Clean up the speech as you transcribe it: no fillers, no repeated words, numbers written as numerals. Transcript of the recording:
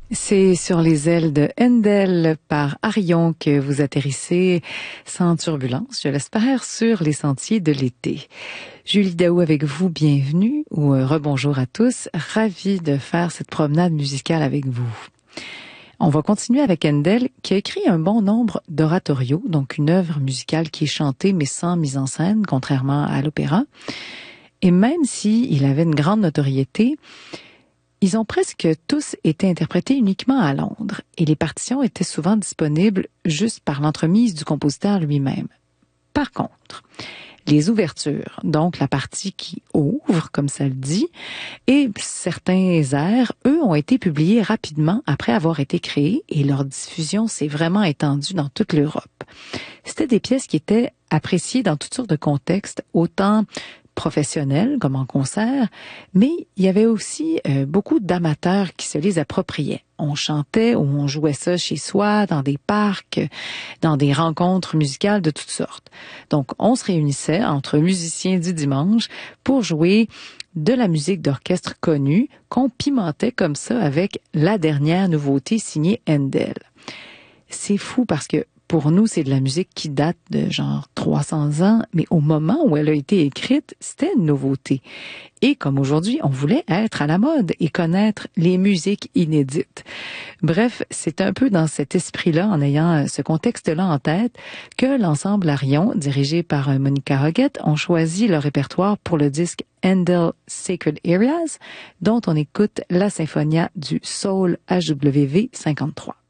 C'est sur les ailes de Handel par Arion que vous atterrissez sans turbulence, je l'espère, sur les sentiers de l'été. Julie Daou avec vous, bienvenue ou rebonjour à tous. Ravie de faire cette promenade musicale avec vous. On va continuer avec Handel qui a écrit un bon nombre d'oratorios, donc une œuvre musicale qui est chantée mais sans mise en scène, contrairement à l'opéra. Et même s'il avait une grande notoriété, ils ont presque tous été interprétés uniquement à Londres et les partitions étaient souvent disponibles juste par l'entremise du compositeur lui-même. Par contre, les ouvertures, donc la partie qui ouvre, comme ça le dit, et certains airs, eux, ont été publiés rapidement après avoir été créés et leur diffusion s'est vraiment étendue dans toute l'Europe. C'était des pièces qui étaient appréciées dans toutes sortes de contextes, autant professionnels comme en concert, mais il y avait aussi beaucoup d'amateurs qui se les appropriaient. On chantait ou on jouait ça chez soi, dans des parcs, dans des rencontres musicales de toutes sortes. Donc, on se réunissait entre musiciens du dimanche pour jouer de la musique d'orchestre connue qu'on pimentait comme ça avec la dernière nouveauté signée Handel. C'est fou parce que pour nous, c'est de la musique qui date de genre 300 ans, mais au moment où elle a été écrite, c'était une nouveauté. Et comme aujourd'hui, on voulait être à la mode et connaître les musiques inédites. Bref, c'est un peu dans cet esprit-là, en ayant ce contexte-là en tête, que l'ensemble Arion, dirigé par Monica Hoggett, ont choisi le répertoire pour le disque Handel Sacred Areas, dont on écoute la Symphonia du Soul HWV 53.